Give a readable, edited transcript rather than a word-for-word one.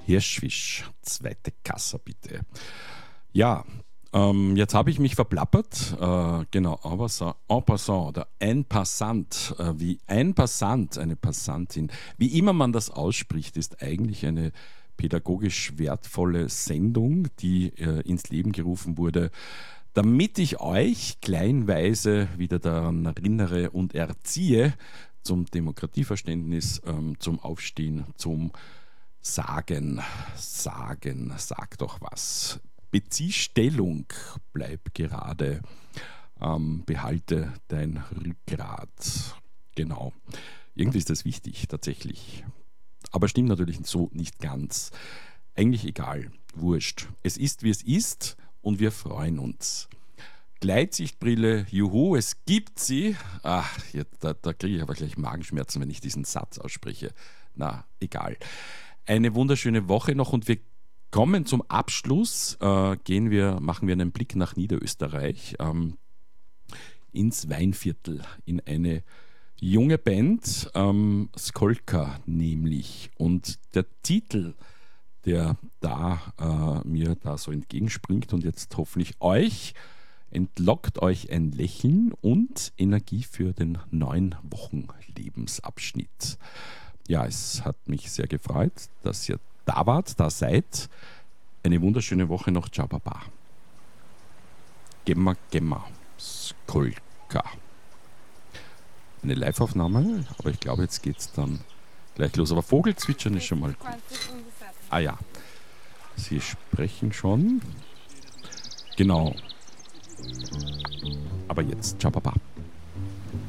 Hirschfisch, zweite Kassa bitte. Ja, jetzt habe ich mich verplappert. Genau, en passant oder en passant, wie ein Passant, eine Passantin. Wie immer man das ausspricht, ist eigentlich eine pädagogisch wertvolle Sendung, die ins Leben gerufen wurde, damit ich euch kleinweise wieder daran erinnere und erziehe zum Demokratieverständnis, zum Aufstehen, zum Sagen, sag doch was. Bezieh Stellung, bleib gerade, behalte dein Rückgrat. Genau. Irgendwie ist das wichtig, tatsächlich. Aber stimmt natürlich so nicht ganz. Eigentlich egal, wurscht. Es ist, wie es ist und wir freuen uns. Gleitsichtbrille, juhu, es gibt sie. Ach, da kriege ich aber gleich Magenschmerzen, wenn ich diesen Satz ausspreche. Na, egal. Eine wunderschöne Woche noch und wir kommen zum Abschluss. Machen wir einen Blick nach Niederösterreich, ins Weinviertel, in eine junge Band, Skolka nämlich. Und der Titel, der mir da so entgegenspringt und jetzt hoffentlich euch, entlockt euch ein Lächeln und Energie für den 9 Wochen Lebensabschnitt. Ja, es hat mich sehr gefreut, dass ihr da wart, da seid. Eine wunderschöne Woche noch. Ciao, Baba. Gemma, Skolka. Eine Live-Aufnahme, aber ich glaube, jetzt geht es dann gleich los. Aber Vogelzwitschern ist schon mal gut. Ah ja, Sie sprechen schon. Genau. Aber jetzt, ciao, Baba.